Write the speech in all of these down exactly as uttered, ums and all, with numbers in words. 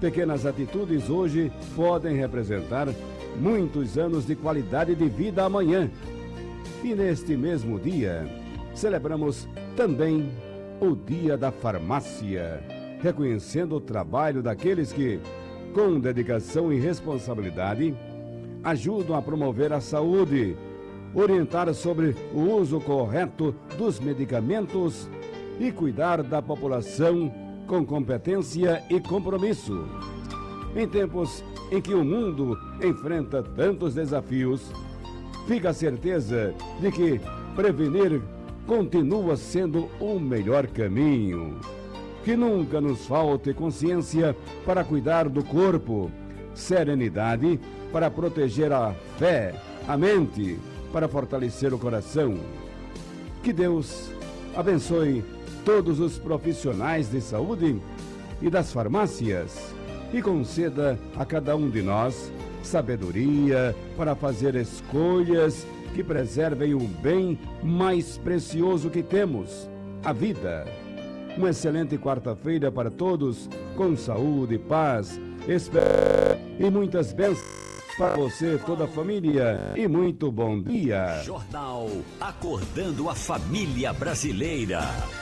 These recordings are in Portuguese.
Pequenas atitudes hoje podem representar muitos anos de qualidade de vida amanhã. E neste mesmo dia, celebramos também o Dia da Farmácia, reconhecendo o trabalho daqueles que, com dedicação e responsabilidade, ajudam a promover a saúde, orientar sobre o uso correto dos medicamentos e cuidar da população com competência e compromisso. Em tempos em que o mundo enfrenta tantos desafios, fica a certeza de que prevenir continua sendo o melhor caminho. Que nunca nos falte consciência para cuidar do corpo, serenidade para proteger a fé, a mente, para fortalecer o coração. Que Deus abençoe todos os profissionais de saúde e das farmácias e conceda a cada um de nós sabedoria para fazer escolhas que preservem o bem mais precioso que temos, a vida. Uma excelente quarta-feira para todos, com saúde, paz, esperança e muitas bênçãos para você, toda a família, e muito bom dia. Jornal Acordando a Família Brasileira.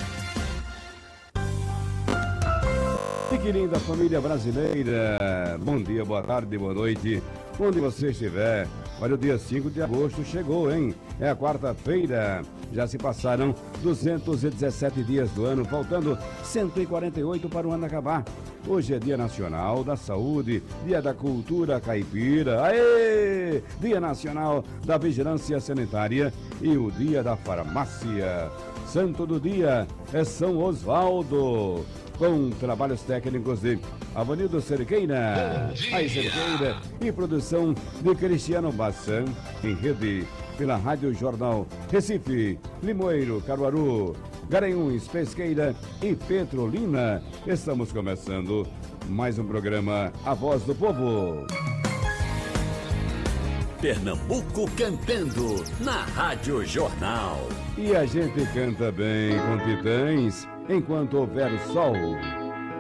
E que linda família brasileira, bom dia, boa tarde, boa noite, onde você estiver. Olha, o dia cinco de agosto chegou, hein? É a quarta-feira, já se passaram duzentos e dezessete dias do ano, faltando cento e quarenta e oito para o ano acabar. Hoje é Dia Nacional da Saúde, Dia da Cultura Caipira, aê! Dia Nacional da Vigilância Sanitária e o Dia da Farmácia. Santo do dia é São Osvaldo, com trabalhos técnicos de Avanildo Cerqueira, a Cerqueira e produção de Cristiano Bassan, em rede pela Rádio Jornal Recife, Limoeiro, Caruaru, Garanhuns, Pesqueira e Petrolina. Estamos começando mais um programa A Voz do Povo. Pernambuco cantando na Rádio Jornal. E a gente canta bem com Titãs enquanto houver sol.